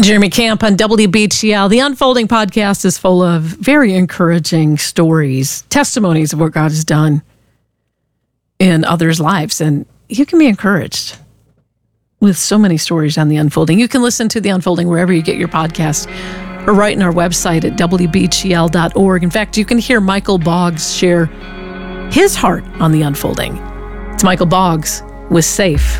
Jeremy Camp on WBTL. The Unfolding podcast is full of very encouraging stories, testimonies of what God has done in others' lives. And you can be encouraged with so many stories on The Unfolding. You can listen to The Unfolding wherever you get your podcast or right on our website at WBTL.org. In fact, you can hear Michael Boggs share his heart on The Unfolding. It's Michael Boggs with Safe.